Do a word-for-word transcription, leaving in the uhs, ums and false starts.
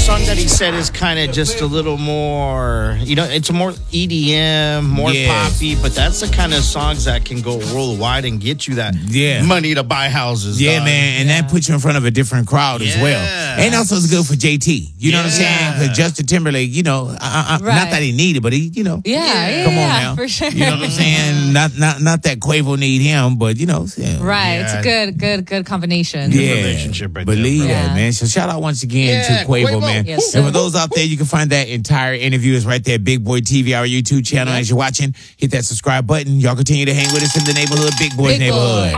song that he said is kind of just a little more, you know, it's a more E D M, more Yeah. poppy, but that's the kind of songs that can go worldwide and get you that Yeah. money to buy houses. Yeah, dog. man, and Yeah. that puts you in front of a different crowd as well. Yeah. And also it's good for J T. You know what I'm Yeah. saying? Because Justin Timberlake, you know, I, I, Right. not that he needed, but he, you know, Yeah, yeah, come on yeah, now, for sure. You know what I'm saying? Not, not, not that Quavo need him, but you know, yeah. Right. It's Yeah. a good, good, good combination. Yeah, relationship right there, believe bro. that, Yeah. man. So shout out once again Yeah, to Quavo, Quavo. man. Yes, and for sir. those out there, you can find that entire interview is right there, Big Boy T V, our YouTube channel. As you're watching, hit that subscribe button. Y'all continue to hang with us in the neighborhood, Big Boys Big Boy. neighborhood.